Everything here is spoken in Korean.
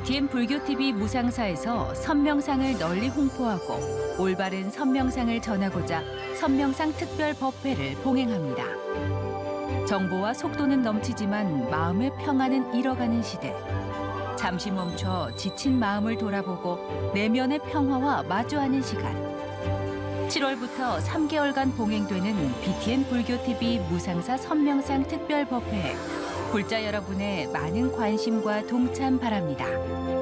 BTN 불교TV 무상사에서 선명상을 널리 홍보하고 올바른 선명상을 전하고자 선명상 특별 법회를 봉행합니다. 정보와 속도는 넘치지만 마음의 평안은 잃어가는 시대. 잠시 멈춰 지친 마음을 돌아보고 내면의 평화와 마주하는 시간. 7월부터 3개월간 봉행되는 BTN 불교TV 무상사 선명상 특별 법회에 불자 여러분의 많은 관심과 동참 바랍니다.